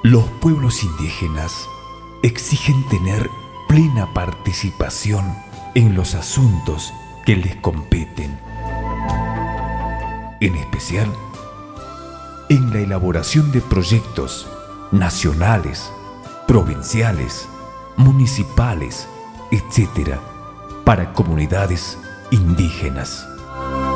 Los pueblos indígenas exigen tener plena participación en los asuntos que les competen, en especial en la elaboración de proyectos nacionales, provinciales, municipales, etc., para comunidades indígenas.